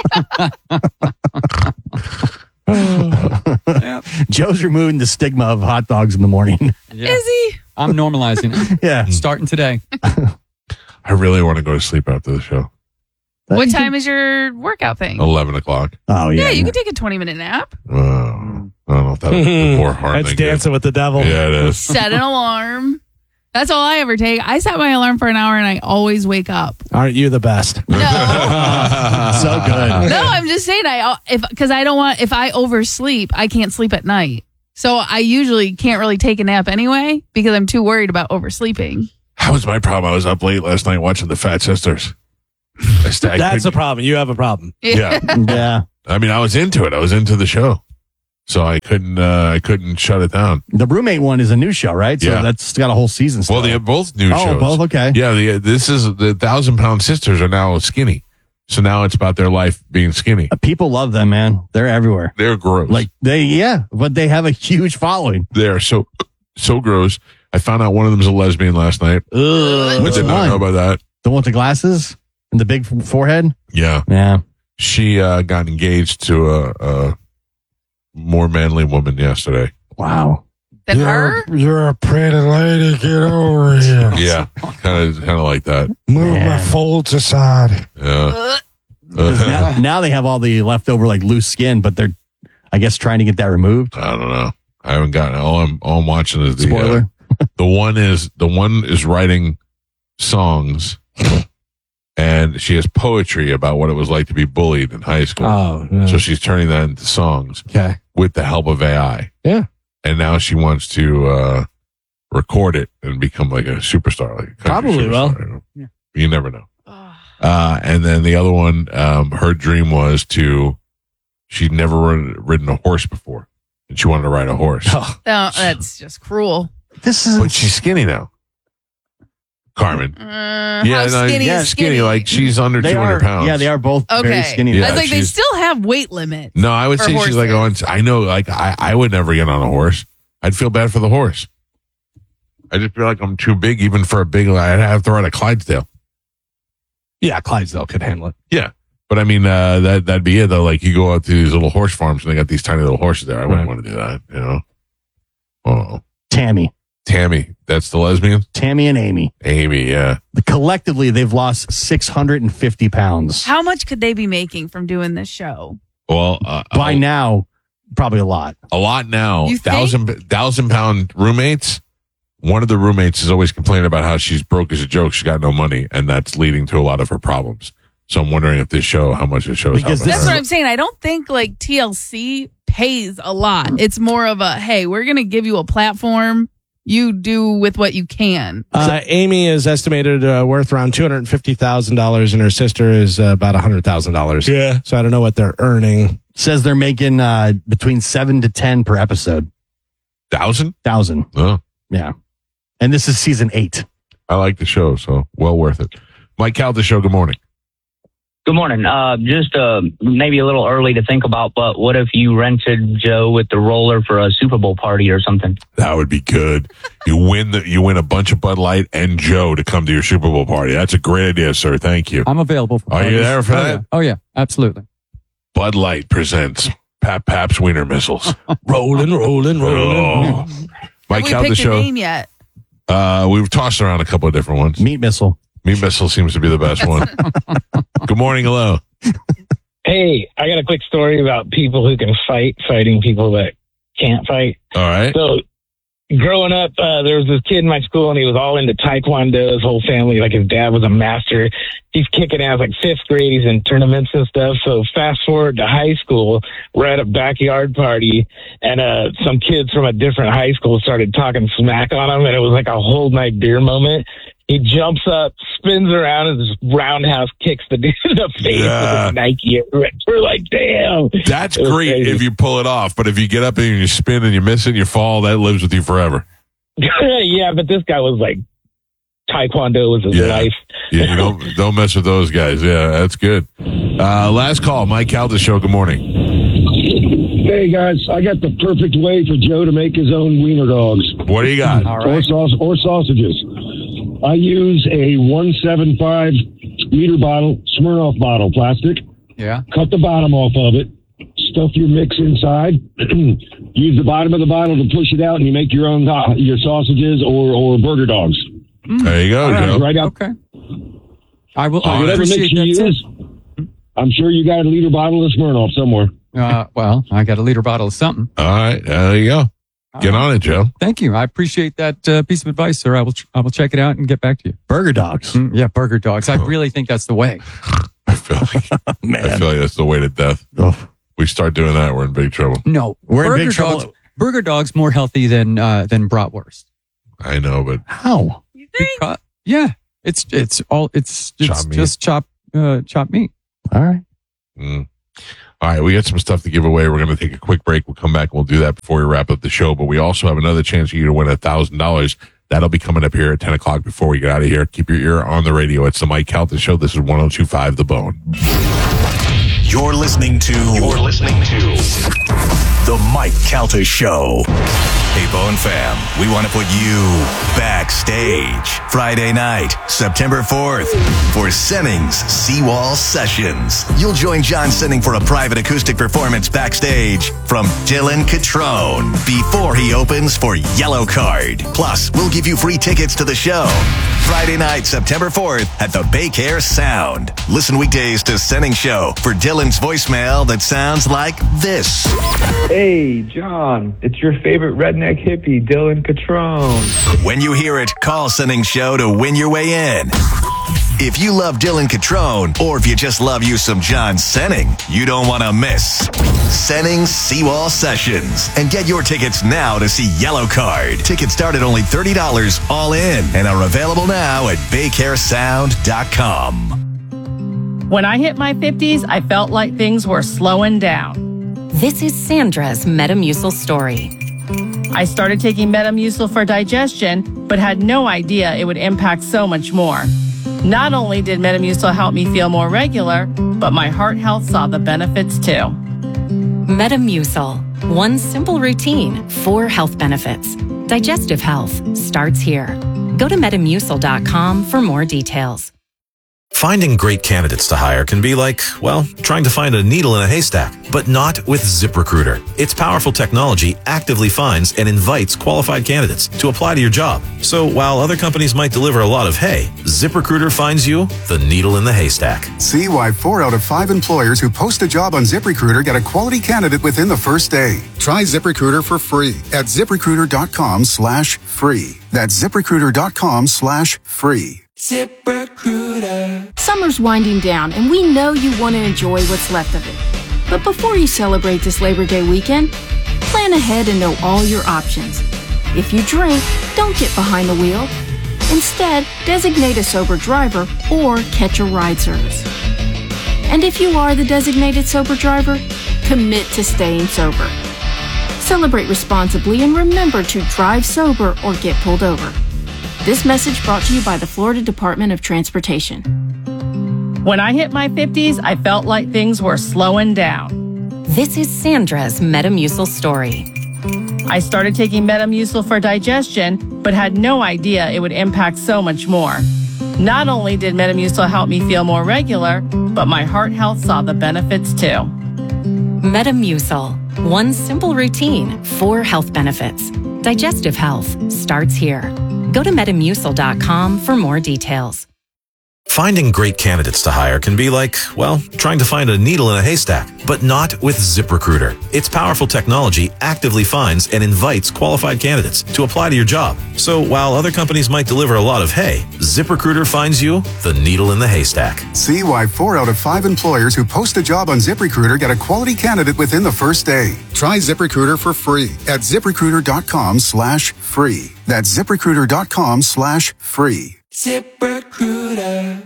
Joe's removing the stigma of hot dogs in the morning. Yeah. Is he? I'm normalizing it. Yeah. Starting today. I really want to go to sleep after the show. What time is your workout thing? 11 o'clock. Oh, Yeah, you can take a 20-minute nap. I don't know if that would be more hard. That's dancing with the devil. Yeah, it is. Set an alarm. That's all I ever take. I set my alarm for an hour and I always wake up. Aren't you the best? So good. No, I'm just saying because I don't want, if I oversleep, I can't sleep at night. So I usually can't really take a nap anyway because I'm too worried about oversleeping. That was my problem. I was up late last night watching the Fat Sisters. That's a problem. You have a problem. Yeah. Yeah. I mean, I was into it. I was into the show. So I couldn't shut it down. The Roommate one is a new show, right? So that's got a whole season still. Well, they have both new shows. Oh, both? Okay. Yeah, this is the 1,000-pound sisters are now skinny. So now it's about their life being skinny. People love them, man. They're everywhere. They're gross. But they have a huge following. They're so gross. I found out one of them's a lesbian last night. Ugh. I did not know about that. The one with the glasses and the big forehead? Yeah. Yeah. She got engaged to a more manly woman yesterday. Wow. Than her? You're a pretty lady. Get over here. Yeah. Kind of like that. Move my folds aside. Yeah. now they have all the leftover loose skin, but they're, I guess, trying to get that removed. I don't know. I haven't gotten all I'm watching is the spoiler. The one is writing songs, and she has poetry about what it was like to be bullied in high school. Oh, yeah. So she's turning that into songs. Okay. With the help of AI. Yeah. And now she wants to record it and become like a superstar, like a country Probably will. superstar. You never know. And then the other one, her dream was she'd never ridden a horse before, and she wanted to ride a horse. No, that's just cruel. But she's skinny now. Carmen. How skinny is skinny. Like she's under 200 pounds. Yeah, they are both very skinny. Yeah, I was like, they still have weight limits. No, I would say she's like, I know, like I would never get on a horse. I'd feel bad for the horse. I just feel like I'm too big even for a big, I'd have to ride a Clydesdale. Yeah, Clydesdale could handle it. Yeah. But I mean, that'd be it though. Like you go out to these little horse farms and they got these tiny little horses there. I wouldn't want to do that, you know? Oh. Tammy. That's the lesbian? Tammy and Amy. Amy, yeah. Collectively, they've lost 650 pounds. How much could they be making from doing this show? Well, by now, probably a lot. A lot now. You think? 1,000-pound roommates. One of the roommates is always complaining about how she's broke as a joke. She's got no money, and that's leading to a lot of her problems. So I'm wondering if how much this show is helping That's her. what I'm saying. I don't think TLC pays a lot. It's more of a, hey, we're going to give you a platform. You do with what you can. Amy is estimated worth around $250,000, and her sister is about $100,000. Yeah. So I don't know what they're earning. Says they're making between 7 to 10 per episode. 1,000? Oh. Yeah. And this is season 8. I like the show, so well worth it. Mike Calda Show, good morning. Good morning. Just maybe a little early to think about, but what if you rented Joe with the roller for a Super Bowl party or something? That would be good. You win a bunch of Bud Light and Joe to come to your Super Bowl party. That's a great idea, sir. Thank you. I'm available for Are you there for that? Oh, yeah. Absolutely. Bud Light presents Pap's Wiener Missiles. rolling. Oh. Mike Have we Calda picked a Show. name yet? We've tossed around a couple of different ones. Meat Missile. Meat Missile seems to be the best one. Good morning. Hello. Hey, I got a quick story about people who can fighting people that can't fight. All right. So, growing up, there was this kid in my school, and he was all into Taekwondo. His whole family, like his dad was a master. He's kicking ass like 5th grade. He's in tournaments and stuff. So fast forward to high school, we're at a backyard party, and some kids from a different high school started talking smack on him, and it was like a whole night beer moment. He jumps up, spins around, and just roundhouse kicks the dude in the face with his Nike. We're like, damn. That's great crazy. if you pull it off, but if you get up and you spin and you miss it and you fall, that lives with you forever. Yeah, but this guy was like, Taekwondo was his life. Yeah, you don't mess with those guys. Yeah, that's good. Last call, Mike Calda Show. Good morning. Hey guys, I got the perfect way for Joe to make his own wiener dogs. What do you got? Or sausages. I use a 175 liter bottle, Smirnoff bottle, plastic. Yeah. Cut the bottom off of it. Stuff your mix inside. Use the bottom of the bottle to push it out, and you make your own your sausages or burger dogs. There you go, Joe. Right up. Okay. I will. Whatever mix you use, I'm sure you got a liter bottle of Smirnoff somewhere. Well, I got a liter bottle of something. All right. There you go. Get on it, Joe. Thank you. I appreciate that piece of advice, sir. I will check it out and get back to you. Burger dogs. Yeah, burger dogs. I really think that's the way. I feel like that's the way to death. We start doing that, we're in big trouble. No, we're in big trouble. Burger dogs more healthy than bratwurst. I know, but how? You think? Yeah, it's just chopped meat. All right. All right, we got some stuff to give away. We're going to take a quick break. We'll come back and we'll do that before we wrap up the show. But we also have another chance for you to win $1,000. That'll be coming up here at 10 o'clock before we get out of here. Keep your ear on the radio. It's the Mike Calta Show. This is 102.5 The Bone. You're listening to The Mike Calta Show. Hey, Bone fam, we want to put you backstage Friday night, September 4th, for Senning's Seawall Sessions. You'll join John Senning for a private acoustic performance backstage from Dylan Catrone before he opens for Yellow Card. Plus, we'll give you free tickets to the show. Friday night, September 4th at the Baycare Sound. Listen weekdays to Senning Show for Dylan's voicemail that sounds like this. Hey, John, it's your favorite redneck hippie, Dylan Catrone. When you hear it, call Senning Show to win your way in. If you love Dylan Catrone, or if you just love you some John Senning, you don't want to miss Senning's Seawall Sessions. And get your tickets now to see Yellow Card. Tickets start at only $30 all in and are available now at BayCareSound.com. When I hit my 50s, I felt like things were slowing down. This is Sandra's Metamucil story. I started taking Metamucil for digestion, but had no idea it would impact so much more. Not only did Metamucil help me feel more regular, but my heart health saw the benefits too. Metamucil. One simple routine, 4 health benefits. Digestive health starts here. Go to Metamucil.com for more details. Finding great candidates to hire can be like, well, trying to find a needle in a haystack, but not with ZipRecruiter. Its powerful technology actively finds and invites qualified candidates to apply to your job. So while other companies might deliver a lot of hay, ZipRecruiter finds you the needle in the haystack. See why 4 out of 5 employers who post a job on ZipRecruiter get a quality candidate within the first day. Try ZipRecruiter for free at ZipRecruiter.com/free. That's ZipRecruiter.com/free. ZipRecruiter. Summer's winding down, and we know you want to enjoy what's left of it. But before you celebrate this Labor Day weekend, plan ahead and know all your options. If you drink, don't get behind the wheel. Instead, designate a sober driver or catch a ride service. And if you are the designated sober driver, commit to staying sober. Celebrate responsibly and remember to drive sober or get pulled over. This message brought to you by the Florida Department of Transportation. When I hit my 50s, I felt like things were slowing down. This is Sandra's Metamucil story. I started taking Metamucil for digestion, but had no idea it would impact so much more. Not only did Metamucil help me feel more regular, but my heart health saw the benefits too. Metamucil. One simple routine, 4 health benefits. Digestive health starts here. Go to Metamucil.com for more details. Finding great candidates to hire can be like, well, trying to find a needle in a haystack, but not with ZipRecruiter. Its powerful technology actively finds and invites qualified candidates to apply to your job. So while other companies might deliver a lot of hay, ZipRecruiter finds you the needle in the haystack. See why 4 out of 5 employers who post a job on ZipRecruiter get a quality candidate within the first day. Try ZipRecruiter for free at ZipRecruiter.com/free. That's ZipRecruiter.com/free. ZipRecruiter.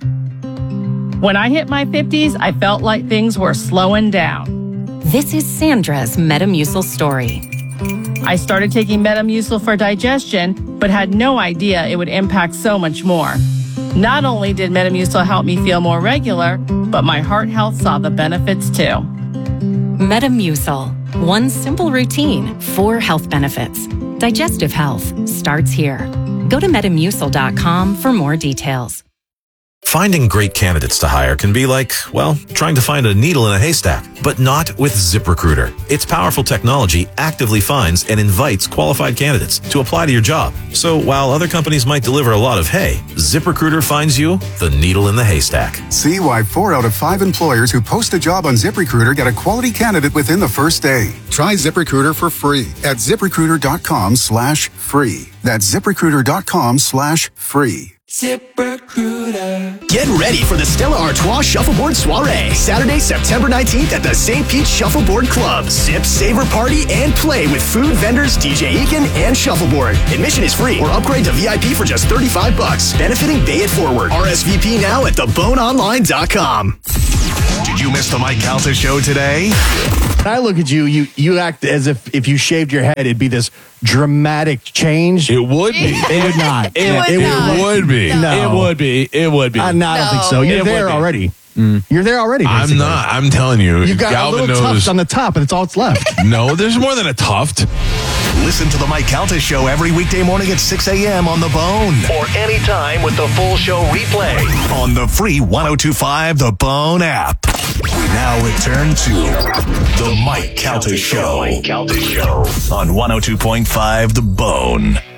When I hit my 50s, I felt like things were slowing down. This is Sandra's Metamucil story. I started taking Metamucil for digestion, but had no idea it would impact so much more. Not only did Metamucil help me feel more regular, but my heart health saw the benefits too. Metamucil. One simple routine, 4 health benefits. Digestive health starts here. Go to Metamucil.com for more details. Finding great candidates to hire can be like, well, trying to find a needle in a haystack, but not with ZipRecruiter. Its powerful technology actively finds and invites qualified candidates to apply to your job. So while other companies might deliver a lot of hay, ZipRecruiter finds you the needle in the haystack. See why 4 out of 5 employers who post a job on ZipRecruiter get a quality candidate within the first day. Try ZipRecruiter for free at ZipRecruiter.com/free. That's ZipRecruiter.com/free. ZipRecruiter. Get ready for the Stella Artois Shuffleboard Soiree, Saturday, September 19th at the St. Pete Shuffleboard Club. Sip, savor, party, and play with food vendors, DJ Eakin, and Shuffleboard. Admission is free or upgrade to VIP for just $35, benefiting Bay It Forward. RSVP now at theboneonline.com. Did you miss the Mike Calta show today? When I look at you, you act as if you shaved your head, it'd be this dramatic change. It would be. It would not. It would be. No. It would be. It would be. No, I don't think so. You're there already. You're there already. Basically. I'm not. I'm telling you. You've got Galvin a little tuft on the top, and it's all that's left. No, there's more than a tuft. Listen to the Mike Calta show every weekday morning at 6 a.m. on The Bone. Or anytime with the full show replay on the free 102.5 The Bone app. We now return to the Mike Calta show. On 102.5 The Bone.